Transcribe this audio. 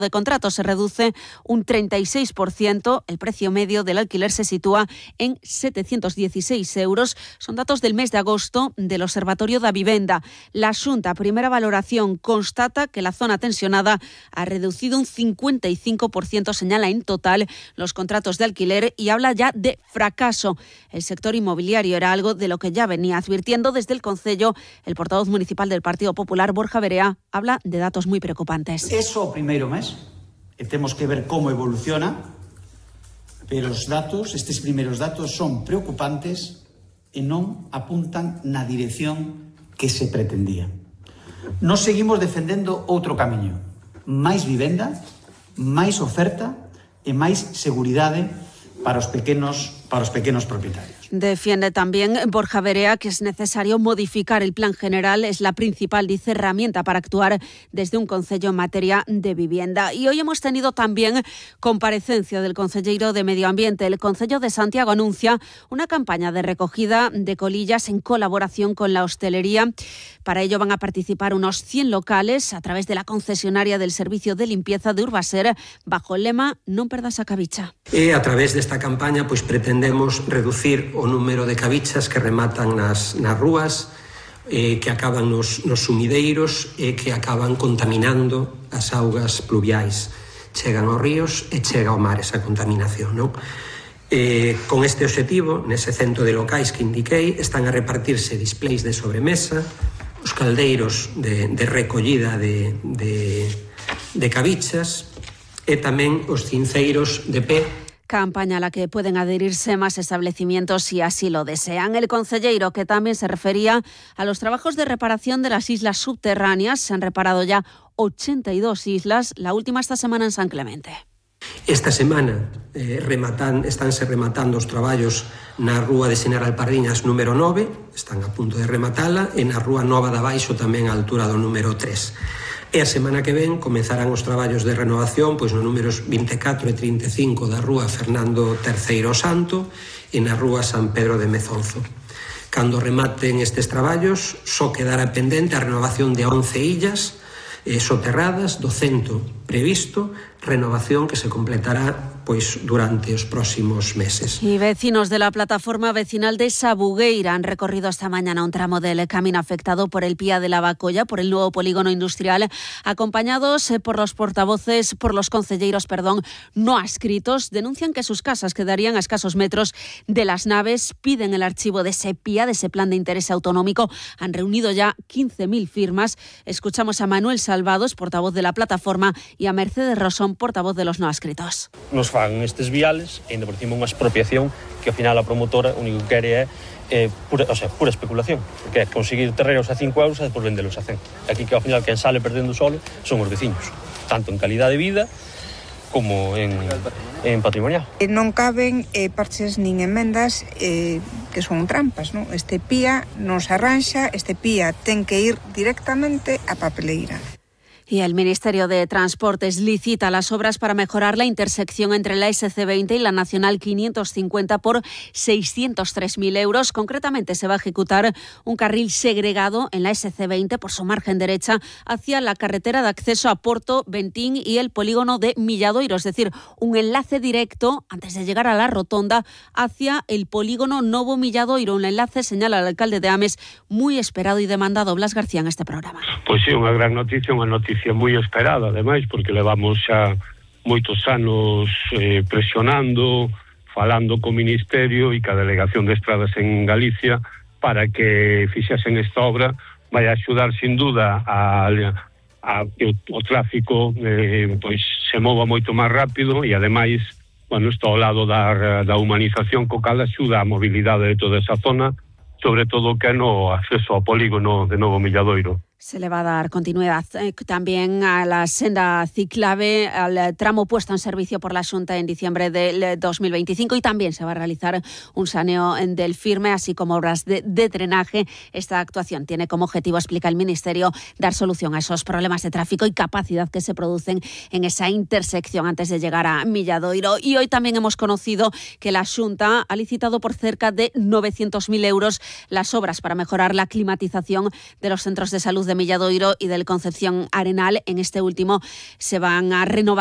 de contratos se reduce un 36%. El precio medio del alquiler se sitúa en 716 euros. Son datos del mes de agosto del Observatorio da Vivenda. La Xunta, primera valoración, constata que la zona tensionada ha reducido un 55%, señala en total los contratos de alquiler y habla ya de fracaso. El sector inmobiliario era algo de lo que ya venía advirtiendo desde el Concello. El portavoz municipal del Partido Popular, Borja Verea, habla de datos muy preocupantes. Eso o primeiro mes, e temos que ver como evoluciona, pero estes primeiros datos son preocupantes e non apuntan na dirección que se pretendía. Nos seguimos defendendo outro camiño, máis vivenda, máis oferta e máis seguridade para os pequenos propietarios. Defiende también Borja Verea que es necesario modificar el plan general. Es la principal, dice, herramienta para actuar desde un concello en materia de vivienda. Y hoy hemos tenido también comparecencia del concelleiro de Medio Ambiente. El Concello de Santiago anuncia una campaña de recogida de colillas en colaboración con la hostelería. Para ello van a participar unos 100 locales a través de la concesionaria del servicio de limpieza de Urbaser bajo el lema Non perdas a cabicha. E a través desta campaña pretendemos reducir o número de cabichas que rematan nas rúas, que acaban nos sumideiros e que acaban contaminando as augas pluviais. Chegan aos ríos e chega ao mar esa contaminación, non? Con este obxectivo, nese cento de locais que indiquei, están a repartirse displays de sobremesa, os caldeiros de recollida de cabichas e tamén os cinceiros de pé. Campaña a la que pueden adherirse más establecimientos si así lo desean. El concelleiro, que también se refería a los trabajos de reparación de las islas subterráneas. Se han reparado ya 82 islas, la última esta semana en San Clemente. Esta semana estánse rematando os traballos na rúa de Senaral Pardiñas número 9, están a punto de rematala, e na rúa Nova de Abaixo tamén a altura do número 3. E a semana que ven comezarán os traballos de renovación no números 24 e 35 da rúa Fernando III Santo e na rúa San Pedro de Mezonzo. Cando rematen estes traballos, só quedará pendente a renovación de 11 illas soterradas do cento previsto, renovación que se completará durante os próximos meses. Y vecinos de la plataforma vecinal de Sabugueira han recorrido esta mañana un tramo del camino afectado por el Pía de la Bacolla, por el nuevo polígono industrial, acompañados por los concelleiros, no adscritos. Denuncian que sus casas quedarían a escasos metros de las naves, piden el archivo de ese Pía, de ese plan de interés autonómico. Han reunido ya 15.000 firmas. Escuchamos a Manuel Salvados, portavoz de la plataforma, y a Mercedes Rosón, portavoz de los no adscritos. Nos fan estes viales, e ainda por cima unha expropiación que ao final a promotora o único que quere é pura especulación, porque é conseguir terrenos a 5 euros e depois vendelos a 100. Aquí que ao final quen sale perdendo solo son os veciños, tanto en calidade de vida como en patrimonial. Non caben parches nin emendas que son trampas, non? Este Pía non se arranxa, este Pía ten que ir directamente á papeleira. Y el Ministerio de Transportes licita las obras para mejorar la intersección entre la SC20 y la Nacional 550 por 603.000 euros. Concretamente, se va a ejecutar un carril segregado en la SC20 por su margen derecha hacia la carretera de acceso a Porto, Bentín y el polígono de Milladoiro. Es decir, un enlace directo antes de llegar a la rotonda hacia el polígono Novo Milladoiro. Un enlace, señala el alcalde de Ames, muy esperado y demandado. Blas García en este programa. Pois sí, unha gran noticia, unha noticia moi esperada, ademais, porque levamos xa moitos anos presionando, falando co Ministerio e ca Delegación de Estradas en Galicia para que fixasen esta obra. Vai axudar, sin duda, a que o tráfico se mova moito máis rápido e, ademais, está ao lado da humanización, co cal axuda a mobilidade de toda esa zona, sobre todo que no acceso ao polígono de Novo Milladoiro. Se le va a dar continuidad también a la senda ciclable, al tramo puesto en servicio por la Xunta en diciembre del 2025, y también se va a realizar un saneo del Firme, así como obras de drenaje. Esta actuación tiene como objetivo, explica el Ministerio, dar solución a esos problemas de tráfico y capacidad que se producen en esa intersección antes de llegar a Milladoiro. Y hoy también hemos conocido que la Xunta ha licitado por cerca de 900.000 euros las obras para mejorar la climatización de los centros de salud de Milladoiro y del Concepción Arenal. En este último se van a renovar